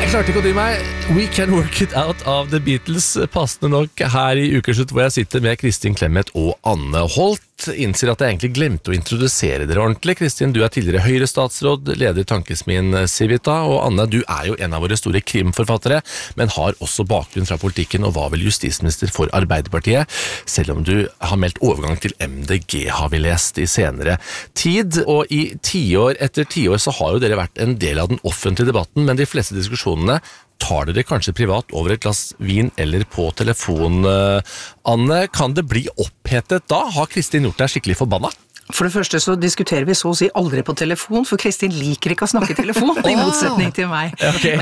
Jeg klarte ikke å dy meg. We Can Work It Out av The Beatles, passende nok her i Ukeslutt, hvor jeg sitter med Kristin Clemet og Anne Holt. Innser at jeg egentlig glemte å introdusere dere ordentlig. Kristin, du er tidligere Høyre-statsråd, leder i Tankesmien Civita, og Anne, du er jo en av våre store krimforfattere, men har også bakgrunn fra politikken og var vel justisminister for Arbeiderpartiet, selv om du har meldt overgang til MDG, har vi lest i senere tid. Og i tiår etter tiår så har jo dere vært en del av den offentlige debatten, men de fleste diskusjonene tar dere kanskje privat over et glass vin eller på telefon. Anne, kan det bli opphetet da? Har Kristin gjort deg skikkelig forbanna? For det første så diskuterer vi så å si aldri på telefon, for Kristin liker ikke å snakke i telefon, i motsetning til meg. Okay.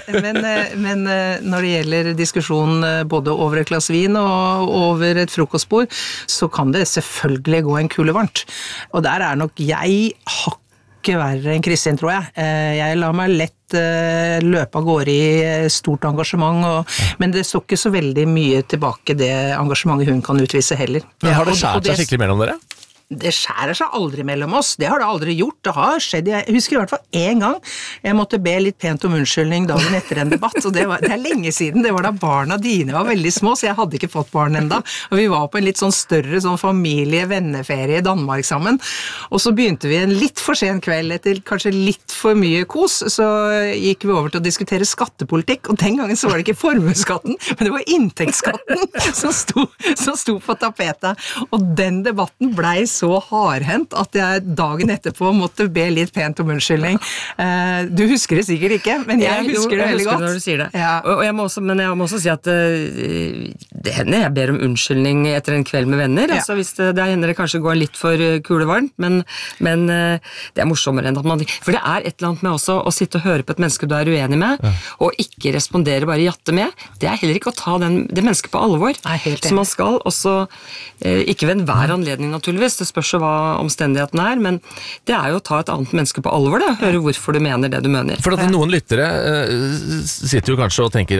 Men når det gjelder diskusjon både over et glass vin og over et frokostbord, så kan det selvfølgelig gå en kule varmt. Og der er nok jeg ikke verre enn Kristin, tror jeg. Jeg lar meg lett løpe av gårde i stort engasjement, men det står ikke så veldig mye tilbake det engasjementet hun kan utvise heller. Men har det skjært seg skikkelig mellom dere? Det skjærer seg aldri mellom oss, det har det aldri gjort, det har skjedd, jeg husker i hvert fall en gang, jeg måtte be litt pent om unnskyldning dagen etter en debatt, og det er lenge siden, det var da barna dine var veldig små, så jeg hadde ikke fått barn enda, og vi var på en litt sånn større sånn familie-venneferie i Danmark sammen, og så begynte vi en litt for sen kveld, etter kanskje litt for mye kos, så gikk vi over til å diskutere skattepolitikk, og den gangen så var det ikke formueskatten, men det var inntektsskatten som sto på tapetet, og den debatten blei så hardhendt at jeg dagen etterpå måtte be litt pent om unnskyldning. Du husker det sikkert ikke, men jeg husker det veldig godt. Jeg husker det når du sier det. Ja. Og jeg må også si at det hender jeg ber om unnskyldning etter en kveld med venner. Ja. Altså hvis det hender det kanskje går litt for kulevarmt, men det er morsommere enn at man... For det er et eller annet med også å sitte og høre på et menneske du er uenig med, og ikke respondere, bare jatte med. Det er heller ikke å ta det mennesket på alvor. Så man skal også, ikke ved enhver anledning naturligvis, det spørs hva omstendigheten er, men det er jo å ta et annet menneske på alvor, det, høre hvorfor du mener det du mener. For at noen lyttere sitter jo kanskje og tenker,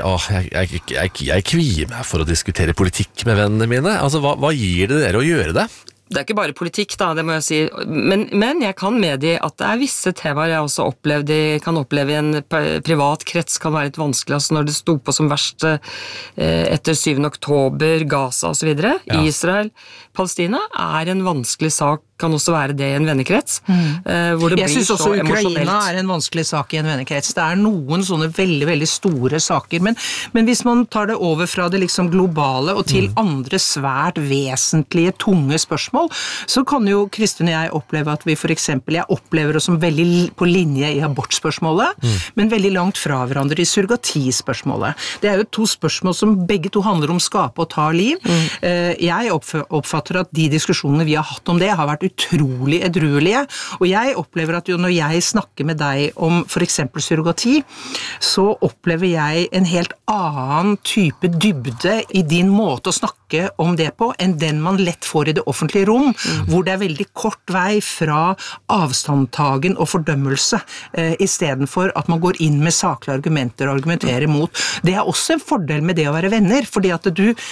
jeg kvier meg for å diskutere politikk med vennene mine. Altså, hva gir det dere å gjøre det? Det er ikke bare politikk da, det må jeg si, men jeg kan medgi at det er visse temaer jeg også kan oppleve i en privat krets, kan være litt vanskelig, altså når det sto på som verst etter 7. oktober, Gaza og så videre, Israel, Palestina er en vanskelig sak, kan også være det i en vennekrets, hvor det blir så emosjonelt. Jeg synes også Ukraina er en vanskelig sak i en vennekrets. Det er noen sånne veldig, veldig store saker, men hvis man tar det over fra det liksom globale og til andre svært vesentlige, tunge spørsmål, så kan jo Kristin og jeg oppleve at vi for eksempel, jeg opplever oss som veldig på linje i abortspørsmålet, men veldig langt fra hverandre i surrogatispørsmålet. Det er jo to spørsmål som begge to handler om skape og ta liv. Jeg oppfatter at de diskusjonene vi har hatt om det har vært utrolig edruelige, og jeg opplever at jo når jeg snakker med deg om for eksempel surrogati, så opplever jeg en helt annen type dybde i din måte å snakke om det på, enn den man lett får i det offentlige rom, hvor det er veldig kort vei fra avstandtagen og fordømmelse, i stedet for at man går inn med saklige argumenter og argumenterer mot. Det er også en fordel med det å være venner, fordi at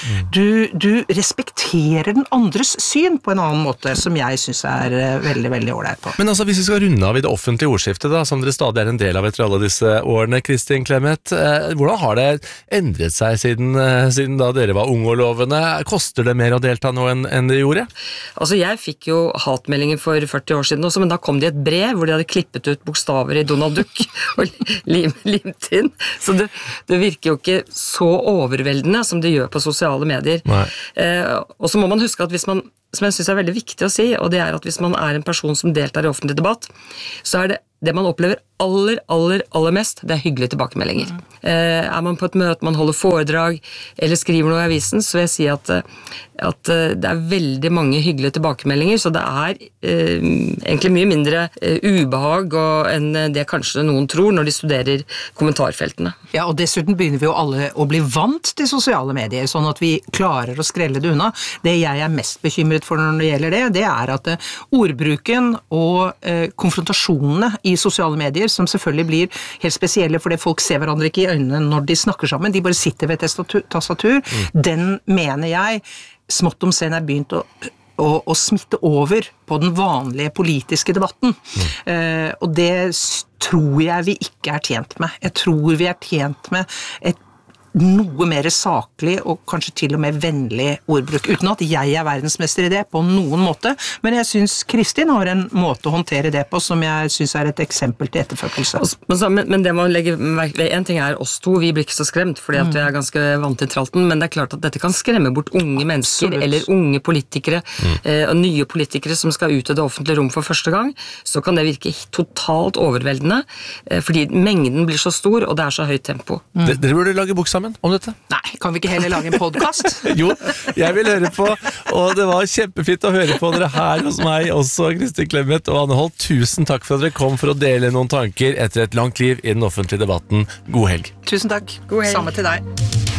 du respekterer den andres syn på en annen måte, som jeg synes er veldig, veldig ordentlig på. Men altså, hvis vi skal runde av i det offentlige ordskiftet da, som dere stadig er en del av etter alle disse årene, Kristin Clemet, hvordan har det endret seg siden da dere var unge og lovende? Koster det mer å delta nå enn det gjorde? Altså, jeg fikk jo hatmeldinger for 40 år siden også, men da kom det et brev hvor de hadde klippet ut bokstaver i Donald Duck og limt inn, så det virker jo ikke så overveldende som det gjør på sosiale medier. Og så må man huske at hvis man, som jeg synes er veldig viktig å si, og det er at hvis man er en person som deltar i offentlig debatt, så er det man opplever aller mest, det er hyggelige tilbakemeldinger. Er man på et møte, man holder foredrag, eller skriver noe i avisen, så vil jeg si at det er veldig mange hyggelige tilbakemeldinger, så det er egentlig mye mindre ubehag enn det kanskje noen tror når de studerer kommentarfeltene. Ja, og dessuten begynner vi jo alle å bli vant til sosiale medier, sånn at vi klarer å skrelle det unna. Det jeg er mest bekymret for når det gjelder det er at ordbruken og konfrontasjonene i sosiale medier, som selvfølgelig blir helt spesielle fordi folk ser hverandre ikke i øynene når de snakker sammen, de bare sitter ved et tastatur, den mener jeg smått om sen er begynt å å smitte over på den vanlige politiske debatten. Og det tror jeg vi ikke er tjent med. Jeg tror vi er tjent med et noe mer saklig og kanskje til og med vennlig ordbruk, uten at jeg er verdensmester i det på noen måte, men jeg synes Kristin har en måte å håndtere det på som jeg synes er et eksempel til etterfølgelse. Men det man legger ved, en ting er oss to, vi blir ikke så skremt, fordi at vi er ganske vant til tralten, men det er klart at dette kan skremme bort unge mennesker, absolutt, eller unge politikere, og nye politikere som skal ut i det offentlige rom for første gang, så kan det virke totalt overveldende, fordi mengden blir så stor, og det er så høyt tempo. Dere burde lage bok sammen om dette. Nei, kan vi ikke heller lage en podcast? Jo, jeg vil høre på, og det var kjempefint å høre på dere her hos meg, også Kristin Clemet og Anne Holt. Tusen takk for at dere kom for å dele noen tanker etter et langt liv i den offentlige debatten. God helg. Tusen takk. God helg. Samme til deg.